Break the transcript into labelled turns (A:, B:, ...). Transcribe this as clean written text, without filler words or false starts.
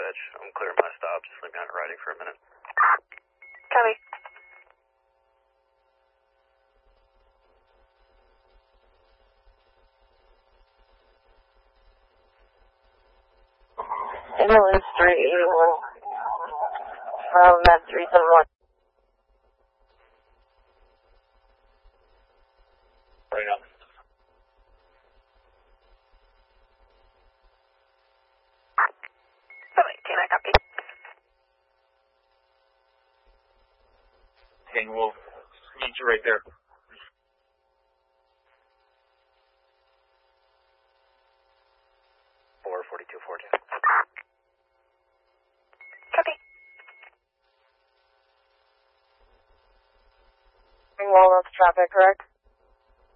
A: dispatch. I'm clearing my stop. Just leave me on riding for a minute.
B: Copy. Ambulance 381 from Med 371.
A: Right on.
B: Can I copy?
A: Hang, we'll meet you right there. Four 4214.
B: Copy.
C: Walnut traffic, correct?